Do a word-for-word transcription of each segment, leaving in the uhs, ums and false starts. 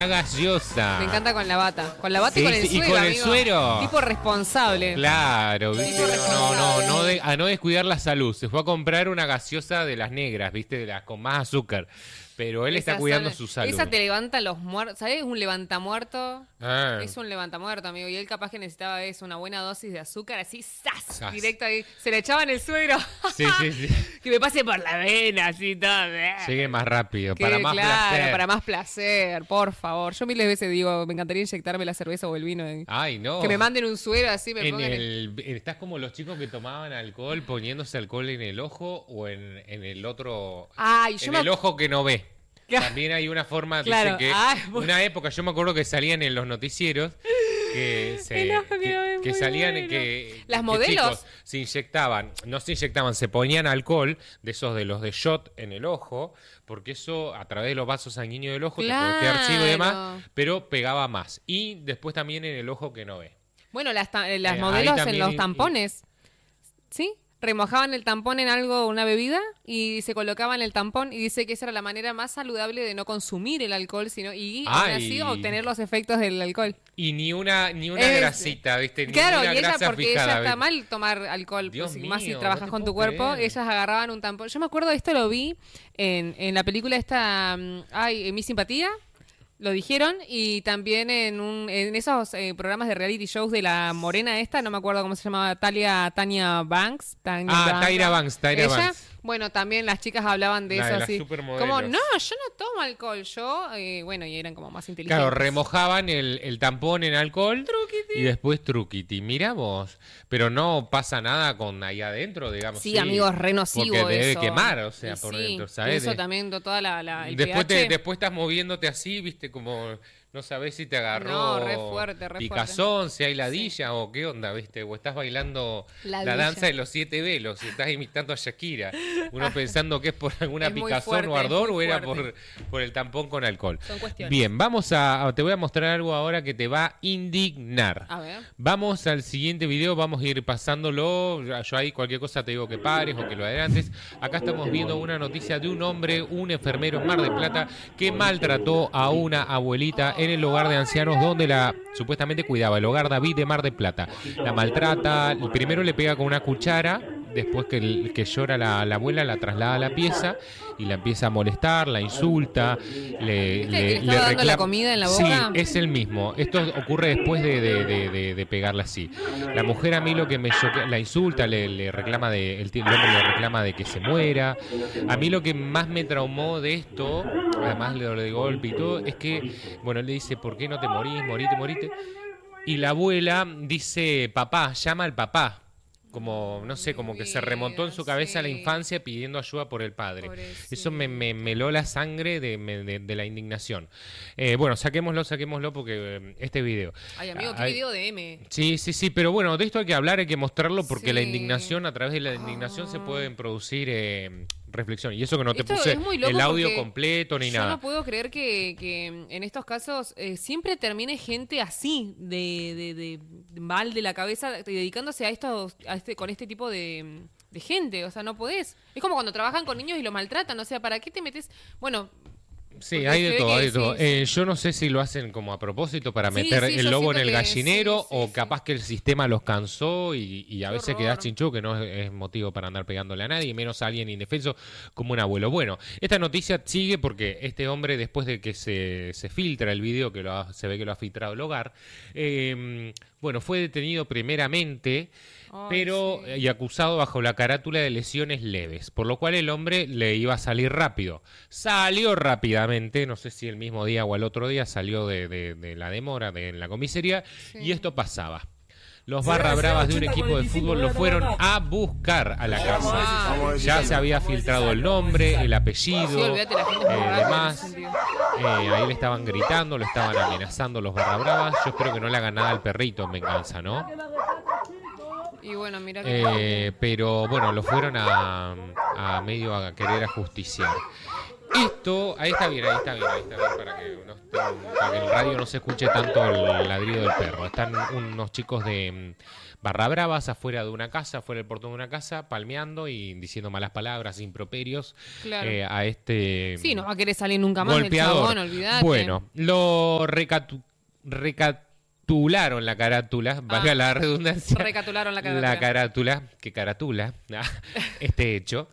gaseosa. Me encanta con la bata. Con la bata Sí, y con el sí, y suero, con el amigo. suero. Tipo responsable. Claro, ¿viste? Tipo No, no, responsable. no de- a no descuidar la salud. Se fue a comprar una gaseosa de las negras, ¿viste? De las con más azúcar. Pero él está Esas cuidando son- su salud. Esa te levanta los muertos. ¿Sabes? Es un levantamuerto. Ah. Es un levantamuerto, amigo. Y él capaz que necesitaba eso, una buena dosis de azúcar, así, ¡zas! Zas. Directo ahí. Se le echaban el suero. Sí, sí, sí. Que me pase por la vena, así todo. Llegue más rápido, Que, para más claro, placer. para más placer, por favor. Yo miles de veces digo, me encantaría inyectarme la cerveza o el vino. eh. Ay, no. Que me manden un suero así, me En pongan el- el, estás como los chicos que tomaban alcohol poniéndose alcohol en el ojo o en, en el otro, Ay, yo en me el ojo que no ve. Claro. También hay una forma, Claro. dicen que Ay, bueno. una época, yo me acuerdo que salían en los noticieros que se El ojo que que, no ve, que muy salían bueno. que Las que modelos. chicos se inyectaban, no se inyectaban, se ponían alcohol de esos de los de shot en el ojo, porque eso a través de los vasos sanguíneos del ojo te puede quedar ciego y demás, Claro. pero pegaba más. Y después también en el ojo que no ve. Bueno, las, ta- las Eh, ahí modelos en también los y- tampones. ¿Sí? Remojaban el tampón en algo, una bebida, y se colocaban el tampón y dice que esa era la manera más saludable de no consumir el alcohol, sino y aún Ay. así obtener los efectos del alcohol. Y ni una ni una Es- grasita, ¿viste? Ni Claro, una y ella, grasa porque fijada, ella está ¿viste? mal tomar alcohol, Dios pues, y más si mío, trabajas no te con tu puedo cuerpo, creer. ellas agarraban un tampón. Yo me acuerdo, esto lo vi en, en la película esta, mm, ay, en Mi Simpatía, lo dijeron, y también en un en esos eh, programas de reality shows de la morena esta, no me acuerdo cómo se llamaba, Talia, Tania Banks. Tania Ah, Tyra Banks, Tyra Ella, Banks. bueno, también las chicas hablaban de La eso de las así. supermodelos. Como, no, yo no tomo alcohol, yo, eh, bueno, y eran como más inteligentes. Claro, remojaban el, el tampón en alcohol Truquiti. y después truquiti. Mirá vos, pero no pasa nada con ahí adentro, digamos. Sí, amigos, re nocivo Porque te debe eso. quemar, o sea, Y por sí, dentro, ¿sabes? Eso De- también, toda la, la el después, te, pH. después estás moviéndote así, viste, como no sabés si te agarró No, re fuerte, re picazón, si hay ladilla o qué onda, viste, o estás bailando Ladilla. la danza de los siete velos y estás imitando a Shakira. Uno pensando que es por alguna Es muy picazón fuerte, o ardor es muy o era por, fuerte. por el tampón con alcohol. Son cuestiones. Bien, vamos a, a- te voy a mostrar algo ahora que te va a indignar. A ver. Vamos al siguiente video, vamos a ir pasándolo. Yo yo ahí cualquier cosa te digo que pares o que lo adelantes. Acá estamos viendo una noticia de un hombre, un enfermero en Mar del Plata, que maltrató a una abuelita en el hogar de ancianos donde la supuestamente cuidaba, el hogar David de Mar del Plata. La maltrata, primero le pega con una cuchara, después que, el- que llora la, la abuela, la traslada a la pieza y la empieza a molestar, la insulta, le, ¿Viste que le estaba dando la comida en la boca? Sí, es el mismo. Esto ocurre después de, de, de, de, de pegarla así. La mujer a mí lo que me choquea, la insulta, le, le reclama de, el, t- el hombre le reclama de que se muera. A mí lo que más me traumó de esto, además de lo de golpe y todo, es que, bueno, él le dice, ¿por qué no te morís? Morite, morite. Y la abuela dice, papá, llama al papá. Como, no sé, como que se remontó en su cabeza la Sí. infancia pidiendo ayuda por el padre. Pobrecito. Eso me, me, me heló la sangre de, me- de, de la indignación. Eh, bueno, saquémoslo, saquémoslo porque eh, este video. Ay, amigo, qué Ay, video de M. Sí, sí, sí, pero bueno, de esto hay que hablar, hay que mostrarlo porque Sí. la indignación, a través de la indignación se pueden producir eh, reflexión. Y eso que no te Esto puse es muy loco el audio porque completo ni Yo nada. no puedo creer que, que en estos casos eh, siempre termine gente así, de, de, de- de mal de la cabeza, dedicándose a estos, a este, con este tipo de, de gente. O sea, no podés. Es como cuando trabajan con niños y los maltratan. O sea, ¿para qué te metes? Bueno, Sí, porque hay se de ve todo, que hay de sí, todo. sí. Eh, yo no sé si lo hacen como a propósito para Sí, meter sí, el yo lobo en siento el que gallinero sí, sí, o sí. capaz que el sistema los cansó y, y a Qué veces horror. quedás chinchú, que no es, es motivo para andar pegándole a nadie, menos a alguien indefenso como un abuelo. Bueno, esta noticia sigue porque este hombre, después de que se, se filtra el video, que lo ha- se ve que lo ha filtrado el hogar, eh, bueno, fue detenido primeramente, Ay, pero sí. y acusado bajo la carátula de lesiones leves, por lo cual el hombre le iba a salir rápido. Salió rápidamente, no sé si el mismo día o el otro día salió de, de- de la demora de la comisaría y esto pasaba. Los barra bravas de un equipo de fútbol lo fueron a buscar a la casa. Wow. Ya se había filtrado el nombre, el apellido, Sí, olvídate, la gente es muy eh, rápida en demás. ese sentido. Eh, ahí le estaban gritando, lo estaban amenazando los barra bravas. Yo espero que no le hagan nada al perrito en venganza, ¿no? Y bueno, mira que... Eh, pero bueno, lo fueron a, a medio a querer ajusticiar. Esto, ahí está bien, ahí está bien, ahí está bien para que, no, para que el radio no se escuche tanto el ladrido del perro. Están unos chicos de Barra Bravas afuera de una casa, afuera del portón de una casa, palmeando y diciendo malas palabras, improperios Claro. eh, a este Sí, no va a querer salir nunca más golpeador. del chabón, olvidate. Bueno, lo recatu recatularon la carátula, Ah, valga la redundancia. recatularon la carátula. La carátula, que carátula, este hecho.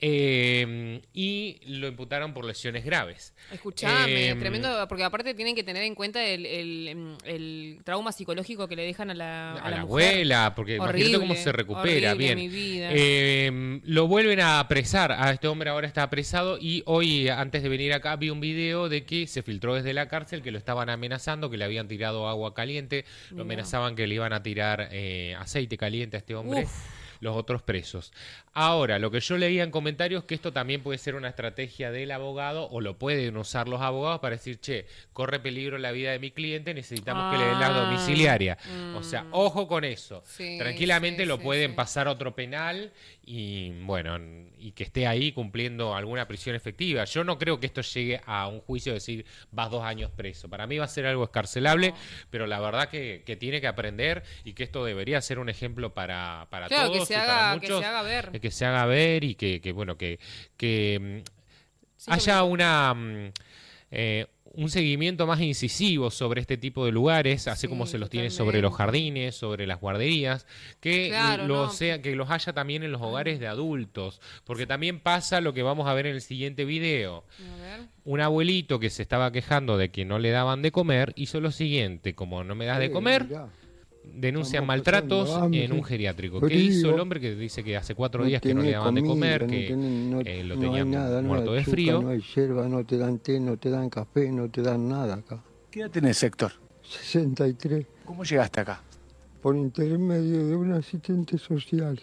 Eh, y lo imputaron por lesiones graves. Escuchame, Eh, tremendo, porque aparte tienen que tener en cuenta el, el, el trauma psicológico que le dejan a la, a A la la mujer. abuela, porque imagínate cómo se recupera. horrible, Bien. mi vida. Eh, lo vuelven a apresar. A este hombre ahora está apresado. Y hoy, antes de venir acá, vi un video de que se filtró desde la cárcel que lo estaban amenazando, que le habían tirado agua caliente. Lo Mirá. amenazaban que le iban a tirar eh, aceite caliente a este hombre. Uf. Los otros presos. Ahora, lo que yo leía en comentarios que esto también puede ser una estrategia del abogado o lo pueden usar los abogados para decir, che, corre peligro la vida de mi cliente, necesitamos que le den la Ah, domiciliaria. mm. O sea, ojo con eso. Sí, Tranquilamente sí, lo sí, pueden sí. pasar a otro penal y bueno, y que esté ahí cumpliendo alguna prisión efectiva. Yo no creo que esto llegue a un juicio de decir vas dos años preso. Para mí va a ser algo escarcelable, No. pero la verdad que, que tiene que aprender y que esto debería ser un ejemplo para, para Claro, todos que se y para haga, que muchos. se haga ver. Eh, que se haga ver y que, que bueno, que, que mm, Sí, haya porque- una mm, eh, un seguimiento más incisivo sobre este tipo de lugares, así Sí, como se los tiene totalmente. sobre los jardines, sobre las guarderías, que Claro, lo no. sea, que los haya también en los hogares de adultos, porque también pasa lo que vamos a ver en el siguiente video. A ver. Un abuelito que se estaba quejando de que no le daban de comer hizo lo siguiente: como no me das de Eh, comer, mirá, denuncian estamos maltratos pasando hambre, en un geriátrico. ¿Qué frío, hizo el hombre que dice que hace cuatro días que no le tenés daban de comer, comida, que no tenés- no- eh, lo no hay tenían nada, no muerto hay de azúcar, frío? No hay yerba, no te dan té, no te dan café, no te dan nada acá. ¿Qué edad tenés, Héctor? sesenta y tres, ¿Cómo llegaste acá? por intermedio de un asistente social.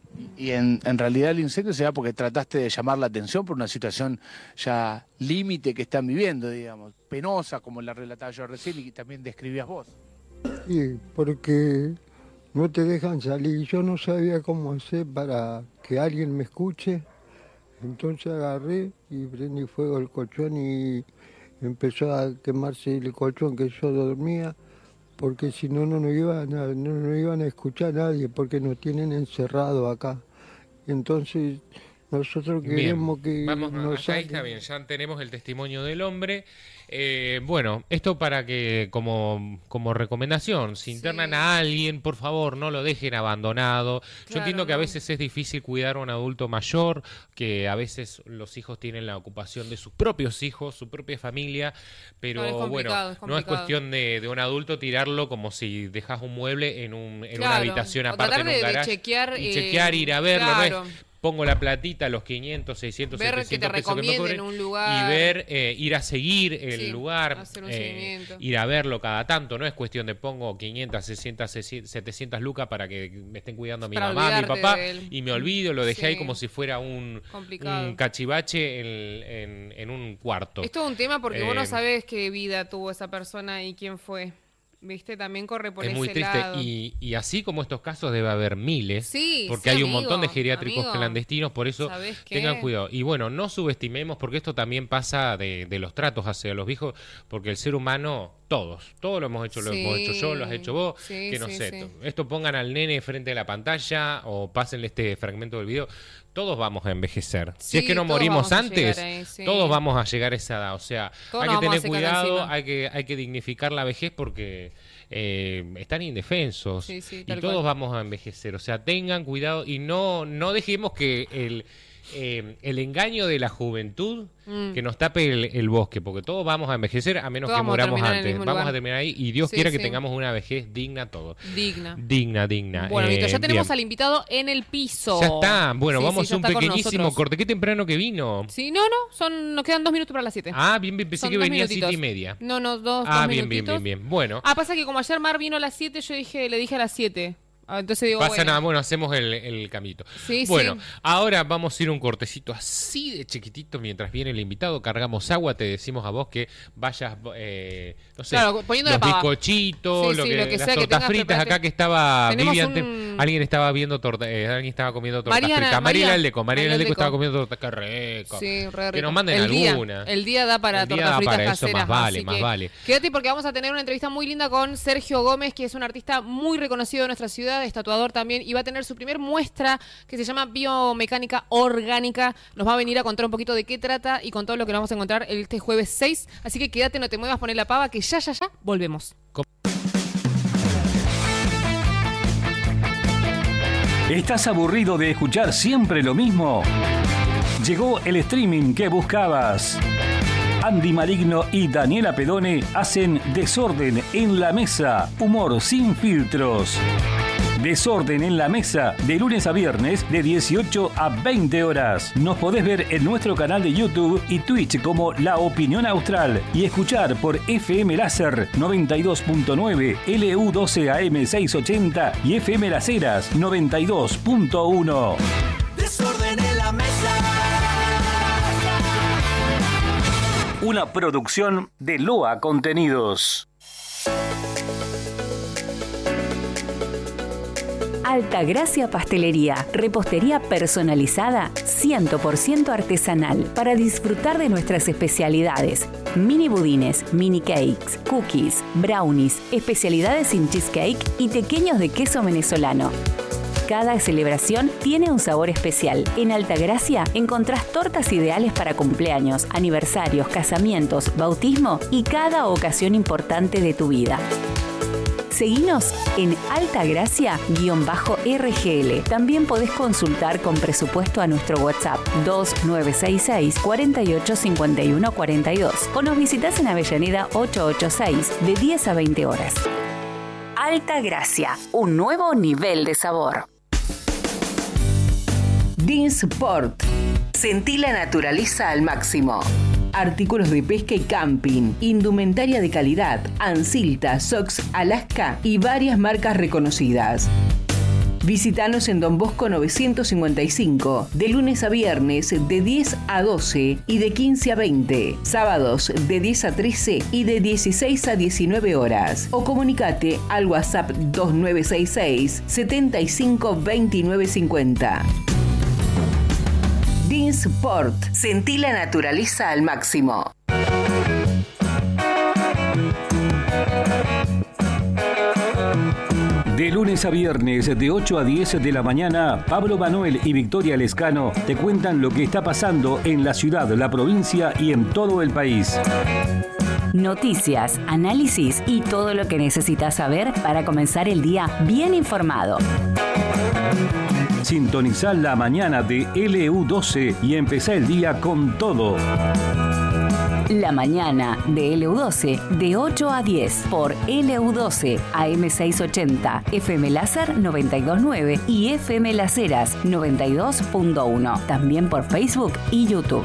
Y en, en realidad el incendio se da porque trataste de llamar la atención por una situación ya límite que están viviendo, digamos, penosa, como la relataba yo recién y que también describías vos. Sí, porque no te dejan salir. Yo no sabía cómo hacer para que alguien me escuche. Entonces agarré y prendí fuego al colchón y empezó a quemarse el colchón que yo dormía, porque si no, no nos iban a, no nos iban a escuchar nadie, porque nos tienen encerrados acá. Entonces nosotros queremos que Vamos, nos acá ahí saquen. está bien, ya tenemos el testimonio del hombre. Eh, bueno, esto para que, como, como recomendación, si internan Sí. a alguien, por favor, no lo dejen abandonado. Yo Claro, entiendo que a no. veces es difícil cuidar a un adulto mayor, que a veces los hijos tienen la ocupación de sus propios hijos, su propia familia, pero Claro, es bueno, complicado, es no es complicado. cuestión de, de un adulto tirarlo como si dejas un mueble en, un, en una Claro, habitación o aparte tratar en un de- de garaje. chequear, y eh, chequear, ir a verlo, no es claro. pongo la platita, los quinientos, seiscientos, Ver que te setecientos pesos que me recomienden cobren, un lugar. y ver, eh, ir a seguir el Sí, lugar, hacer un eh, seguimiento. ir a verlo cada tanto, no es cuestión de pongo quinientas, seiscientas, setecientas lucas para que me estén cuidando a mi Para mamá, a mi olvidarte papá, de él. y me olvido, lo dejé ahí Sí. como si fuera un, Complicado. un cachivache en, en- en un cuarto. Es todo un tema porque vos no Eh, sabés qué vida tuvo esa persona y quién fue. ¿Viste? También corre por Es ese muy triste lado. y, y así como estos casos debe haber miles, Sí, porque sí, hay un amigo, montón de geriátricos amigo. clandestinos, por eso ¿Sabés qué? tengan cuidado. Y bueno, no subestimemos, porque esto también pasa de, de los tratos hacia los viejos, porque el ser humano, todos, todos lo hemos hecho, lo Sí, hemos hecho yo, lo has hecho vos, sí, que no sí, sé, sí. to- esto pongan al nene frente de la pantalla o pásenle este fragmento del video, todos vamos a envejecer. si Sí, es que no todos morimos vamos a llegar antes, ahí, sí. todos vamos a llegar a esa edad, o sea, Todos hay nos que vamos a tener secar cuidado, encima. hay que, hay que dignificar la vejez porque eh, están indefensos Sí, sí, y tal todos cual. vamos a envejecer. O sea, tengan cuidado y no, no dejemos que el, eh, el engaño de la juventud Mm. que nos tape el, el bosque, porque todos vamos a envejecer a menos Todos que vamos a muramos terminar en el antes. mismo Vamos lugar. a terminar ahí y Dios Sí, quiera que sí. tengamos una vejez digna todos. Digna. Digna, digna. Bueno, Eh, Vito, ya tenemos bien. al invitado en el piso. Ya está. Bueno, Sí, vamos sí, ya a un está con pequeñísimo nosotros. corte. Qué temprano que vino. Sí, no, no, son, nos quedan dos minutos para las siete. Ah, bien, bien. Pensé Son que dos venía a minutitos. siete y media. No, no, dos, Ah, dos bien, bien, minutitos. bien, bien. Bueno. Ah, pasa que como ayer Mar vino a las siete, yo dije, le dije a las siete. Ah, entonces digo, Pasa bueno. nada, bueno, hacemos el, el caminito. Sí, bueno, sí. ahora vamos a ir un cortecito así de chiquitito mientras viene el invitado. Cargamos agua, te decimos a vos que vayas, eh, no sé, Claro, poniendo los la pava. bizcochitos, Sí, lo sí, que, lo que las sea que tortas tengas, fritas prepárate. acá que estaba Tenemos Vivian. te- un Mm. Alguien estaba viendo torta, eh, alguien estaba comiendo tortas Mariana, fritas. María- Mariela Leco, Mariela Mariela Leco Leco. estaba comiendo tortas, qué rico. Sí, re rico. Que nos manden el día, alguna. el día da para El día tortas da fritas para eso, caseras. más vale, así más que vale. Quédate porque vamos a tener una entrevista muy linda con Sergio Gómez, que es un artista muy reconocido de nuestra ciudad, es tatuador también, y va a tener su primer muestra que se llama Biomecánica Orgánica. Nos va a venir a contar un poquito de qué trata y con todo lo que nos vamos a encontrar este jueves seis. Así que quédate, no te muevas, poné la pava, que ya, ya, ya volvemos. ¿Estás aburrido de escuchar siempre lo mismo? Llegó el streaming que buscabas. Andy Maligno y Daniela Pedone hacen Desorden en la Mesa, humor sin filtros. Desorden en la Mesa, de lunes a viernes, de dieciocho a veinte horas. Nos podés ver en nuestro canal de YouTube y Twitch como La Opinión Austral y escuchar por F M Láser noventa y dos punto nueve, L U doce A M seiscientos ochenta y F M Las Heras noventa y dos punto uno. Desorden en la mesa. Una producción de Loa Contenidos. Altagracia Pastelería, repostería personalizada cien por ciento artesanal para disfrutar de nuestras especialidades. Mini budines, mini cakes, cookies, brownies, especialidades sin cheesecake y pequeños de queso venezolano. Cada celebración tiene un sabor especial. En Altagracia encontrás tortas ideales para cumpleaños, aniversarios, casamientos, bautismo y cada ocasión importante de tu vida. Seguinos en Altagracia-R G L. También podés consultar con presupuesto a nuestro WhatsApp dos nueve seis seis, cuatro ocho cinco uno cuatro dos o nos visitas en Avellaneda ochocientos ochenta y seis de diez a veinte horas. Altagracia, un nuevo nivel de sabor. Dinsport. Sentí la naturaleza al máximo. Artículos de pesca y camping, indumentaria de calidad, Ansilta, Sox, Alaska y varias marcas reconocidas. Visítanos en Don Bosco novecientos cincuenta y cinco, de lunes a viernes de diez a doce y de quince a veinte, sábados de diez a trece y de dieciséis a diecinueve horas. O comunicate al WhatsApp dos nueve seis seis, setenta y cinco veintinueve cincuenta. Dinsport. Sentí la naturaleza al máximo. De lunes a viernes, de ocho a diez de la mañana, Pablo Manuel y Victoria Lescano te cuentan lo que está pasando en la ciudad, la provincia y en todo el país. Noticias, análisis y todo lo que necesitas saber para comenzar el día bien informado. Sintonizá la mañana de L U doce y empezá el día con todo. La mañana de L U doce de ocho a diez por L U doce A M seiscientos ochenta, F M Láser noventa y dos punto nueve y F M Las Heras noventa y dos punto uno. También por Facebook y YouTube.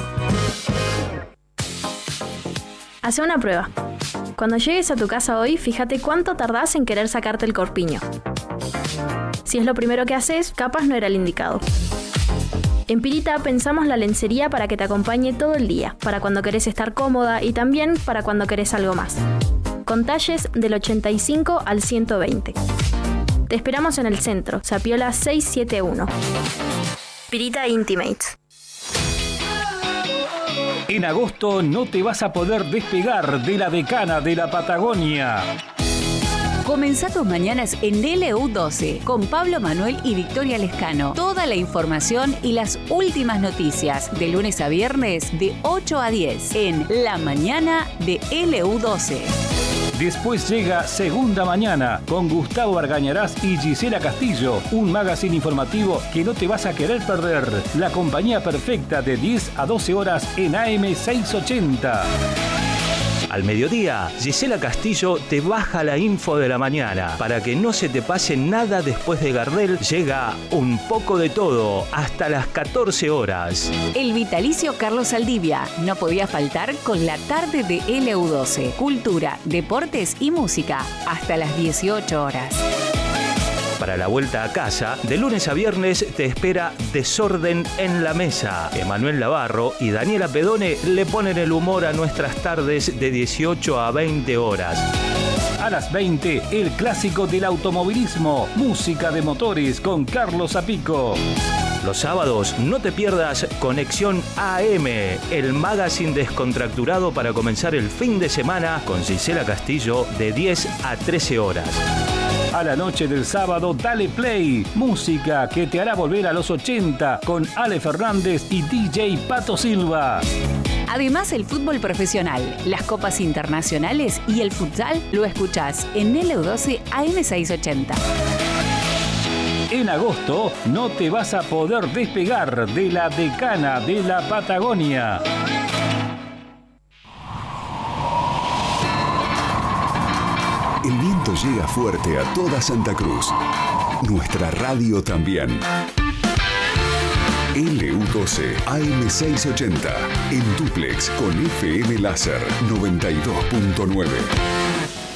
Hacé una prueba. Cuando llegues a tu casa hoy, fíjate cuánto tardás en querer sacarte el corpiño. Si es lo primero que haces, capaz no era el indicado. En Pirita pensamos la lencería para que te acompañe todo el día, para cuando querés estar cómoda y también para cuando querés algo más. Con talles del ochenta y cinco al ciento veinte. Te esperamos en el centro, Zapiola seiscientos setenta y uno. Pirita Intimates. En agosto no te vas a poder despegar de la decana de la Patagonia. Comenzá tus mañanas en L U doce con Pablo Manuel y Victoria Lescano. Toda la información y las últimas noticias de lunes a viernes de ocho a diez en La Mañana de L U doce. Después llega Segunda Mañana con Gustavo Argañarás y Gisela Castillo, un magazine informativo que no te vas a querer perder. La compañía perfecta de diez a doce horas en A M seiscientos ochenta. Al mediodía, Gisela Castillo te baja la info de la mañana. Para que no se te pase nada después de Gardel, llega Un poco de todo hasta las catorce horas. El vitalicio Carlos Saldivia no podía faltar con la tarde de L U doce. Cultura, deportes y música hasta las dieciocho horas. Para la vuelta a casa, de lunes a viernes te espera Desorden en la Mesa. Emanuel Navarro y Daniela Pedone le ponen el humor a nuestras tardes de dieciocho a veinte horas. A las veinte, el clásico del automovilismo, música de motores con Carlos Zapico. Los sábados no te pierdas Conexión A M, el magazine descontracturado para comenzar el fin de semana con Gisela Castillo de diez a trece horas. A la noche del sábado, dale play, música que te hará volver a los ochenta con Ale Fernández y D J Pato Silva. Además, el fútbol profesional, las copas internacionales y el futsal lo escuchás en L U doce A M seiscientos ochenta. En agosto no te vas a poder despegar de la decana de la Patagonia. El viento llega fuerte a toda Santa Cruz. Nuestra radio también. L U doce A M seiscientos ochenta en dúplex con F M Láser noventa y dos punto nueve.